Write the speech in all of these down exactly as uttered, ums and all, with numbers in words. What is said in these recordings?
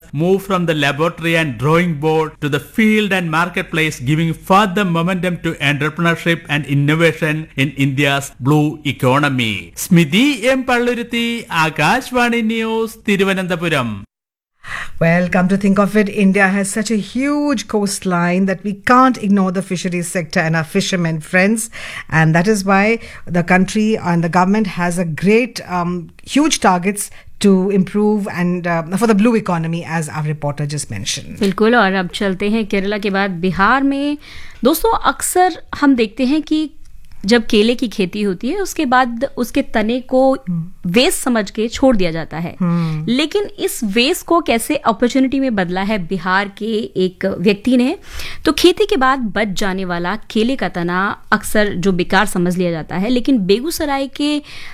move from the laboratory and drawing board to the field and marketplace, giving further momentum to entrepreneurship and innovation in India's blue economy. Smiti M. Palluruthi, Akashvani News, Thiruvananthapuram. Well, come to think of it, India has such a huge coastline that we can't ignore the fisheries sector and our fishermen friends. And that is why the country and the government has a great, um, huge targets to improve and uh, for the blue economy, as our reporter just mentioned. बिल्कुल. और अब चलते हैं केरला के बाद बिहार में. दोस्तों, अक्सर हम देखते हैं कि जब केले की खेती होती है उसके बाद उसके तने को वेस्ट समझ के छोड़ दिया जाता है, लेकिन इस वेस्ट को कैसे अपॉर्चुनिटी में बदला है बिहार के एक व्यक्ति ने. तो खेती के बाद बच जाने वाला केले का तना अक्सर जो बेकार समझ लिया जाता है, लेकिन बेगूसराय के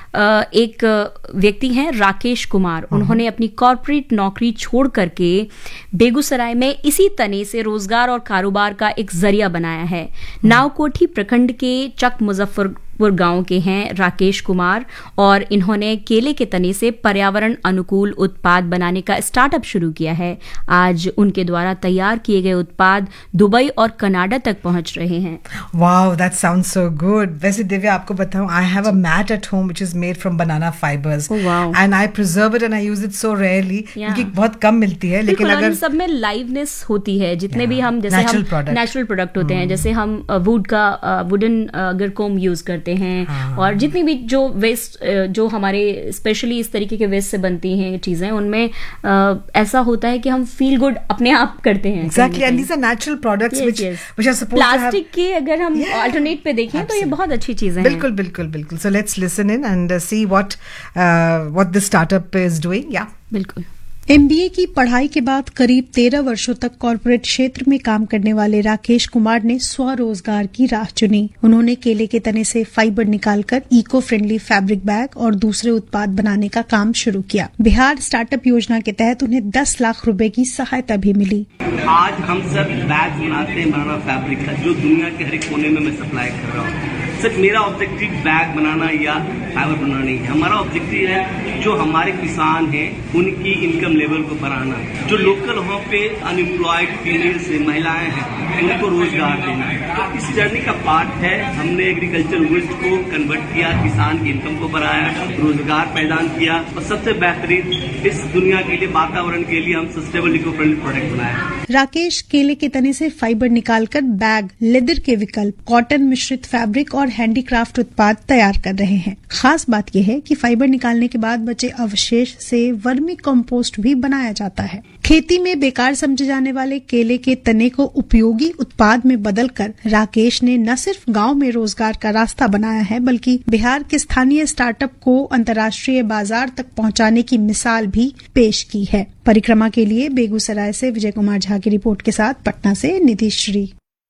एक व्यक्ति हैं राकेश कुमार. उन्होंने अपनी कॉर्पोरेट नौकरी छोड़ करके बेगूसराय में इसी तने से रोजगार और कारोबार का एक जरिया बनाया है. नावकोठी प्रखंड के चक मुजफ्फरपुर गांव के हैं राकेश कुमार, और इन्होंने केले के तने से पर्यावरण अनुकूल उत्पाद बनाने का स्टार्टअप शुरू किया है. आज उनके द्वारा तैयार किए गए उत्पाद दुबई और कनाडा तक पहुंच रहे हैं. Wow, that sounds so good. वैसे दिव्या, आपको बताऊं, I have a mat at home which is made from banana fibres and I preserve it and I use it so rarely, क्योंकि बहुत कम मिलती है. लेकिन अगर सब में लाइवनेस होती है, जितने yeah, भी हम जैसे हम नेचुरल प्रोडक्ट होते हैं, जैसे हम वुड का वुडन अगर कोम यूज करते हैं, हाँ. और जितनी भी जो वेस्ट जो हमारे स्पेशली इस तरीके के वेस्ट से बनती हैं चीजें, उनमें आ, ऐसा होता है कि हम फील गुड अपने आप करते हैं. Exactly, and these are natural products yes, which yes. which are supposed to have. Plastic के अगर हम अल्टरनेट पे देखें तो ये बहुत अच्छी चीजें हैं. बिल्कुल बिल्कुल बिल्कुल. So let's listen in and see what uh, what this startup is doing. Yeah, बिल्कुल. एमबीए की पढ़ाई के बाद करीब तेरह वर्षों तक कॉर्पोरेट क्षेत्र में काम करने वाले राकेश कुमार ने स्वरोजगार की राह चुनी. उन्होंने केले के तने से फाइबर निकालकर इको फ्रेंडली फैब्रिक बैग और दूसरे उत्पाद बनाने का काम शुरू किया. बिहार स्टार्टअप योजना के तहत उन्हें दस लाख रुपए की सहायता भी मिली. आज हम सब बैग बनाते हैं बनाना फैब्रिक का, जो दुनिया के हर एक कोने में मैं सप्लाई कर रहा हूँ. सर, मेरा ऑब्जेक्टिव बैग बनाना या फाइबर बनाना नहीं है. हमारा ऑब्जेक्टिव है जो हमारे किसान हैं उनकी इनकम लेवल को बढ़ाना, जो लोकल वहाँ पे अनएम्प्लॉयड फीमेल्स हैं, महिलाएं हैं, उनको रोजगार देना है. तो इस जर्नी का पार्ट है. हमने एग्रीकल्चर वेस्ट को कन्वर्ट किया, किसान की इनकम को बढ़ाया, रोजगार पैदा किया, और सबसे बेहतरीन इस दुनिया के लिए, वातावरण के लिए हम सस्टेनेबल इको फ्रेंडली प्रोडक्ट बनाया. राकेश केले के तने से फाइबर निकालकर बैग, लेदर के विकल्प, कॉटन मिश्रित फैब्रिक और हैंडीक्राफ्ट उत्पाद तैयार कर रहे हैं. खास बात यह है कि फाइबर निकालने के बाद बचे अवशेष से वर्मी कंपोस्ट भी बनाया जाता है. खेती में बेकार समझे जाने वाले केले के तने को उपयोगी उत्पाद में बदलकर राकेश ने न सिर्फ गांव में रोजगार का रास्ता बनाया है, बल्कि बिहार के स्थानीय स्टार्टअप को अंतर्राष्ट्रीय बाजार तक पहुंचाने की मिसाल भी पेश की है. परिक्रमा के लिए बेगूसराय से विजय कुमार झा की रिपोर्ट के साथ पटना से निधि Shri.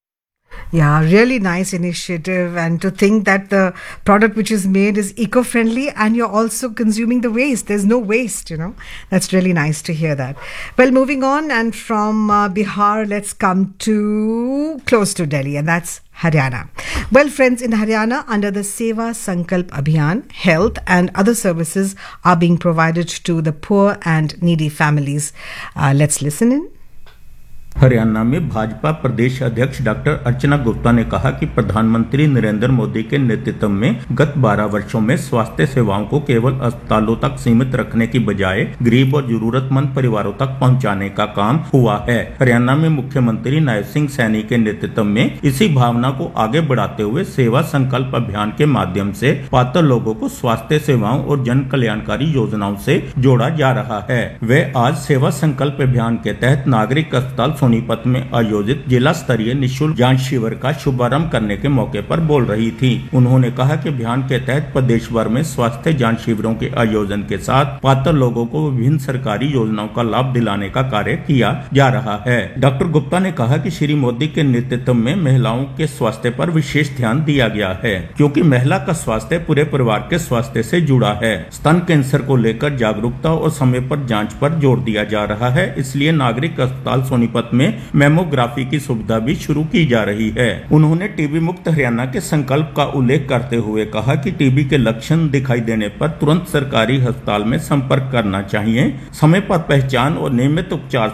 Yeah, really nice initiative, and to think that the product which is made is eco-friendly and you're also consuming the waste. There's no waste, you know. That's really nice to hear that. Well, moving on, and from uh, Bihar, let's come to close to Delhi, and that's Haryana. Well, friends, in Haryana, under the Seva Sankalp Abhiyan, health and other services are being provided to the poor and needy families. Uh, let's listen in. Haryana में भाजपा प्रदेश अध्यक्ष doctor अर्चना गुप्ता ने कहा कि प्रधानमंत्री नरेंद्र मोदी के नेतृत्व में गत बारह वर्षों में स्वास्थ्य सेवाओं को केवल अस्पतालों तक सीमित रखने की बजाय गरीब और जरूरतमंद परिवारों तक पहुंचाने का काम हुआ है. हरियाणा में मुख्यमंत्री नायब सिंह सैनी के नेतृत्व में इसी भावना को आगे बढ़ाते हुए सेवा संकल्प अभियान के माध्यम से पात्र लोगों को स्वास्थ्य सेवाओं और जन कल्याणकारी योजनाओं से जोड़ा जा रहा है. वे आज सेवा संकल्प अभियान के तहत नागरिक अस्पताल सोनीपत में आयोजित जिला स्तरीय निःशुल्क जांच शिविर का शुभारंभ करने के मौके पर बोल रही थी. उन्होंने कहा कि अभियान के तहत प्रदेश भर में स्वास्थ्य जांच शिविरों के आयोजन के साथ पात्र लोगों को विभिन्न सरकारी योजनाओं का लाभ दिलाने का कार्य किया जा रहा है. डॉक्टर गुप्ता ने कहा कि श्री मोदी के नेतृत्व में महिलाओं के स्वास्थ्य पर विशेष ध्यान दिया गया है, क्योंकि महिला का स्वास्थ्य पूरे परिवार के स्वास्थ्य से जुड़ा है. स्तन कैंसर को लेकर जागरूकता और समय पर जांच पर जोर दिया जा रहा है. इसलिए नागरिक अस्पताल सोनीपत में मेमोग्राफी की सुविधा भी शुरू की जा रही है. उन्होंने टीबी मुक्त हरियाणा के संकल्प का उल्लेख करते हुए कहा कि टीबी के लक्षण दिखाई देने पर तुरंत सरकारी अस्पताल में संपर्क करना चाहिए. समय पर पहचान और नियमित उपचार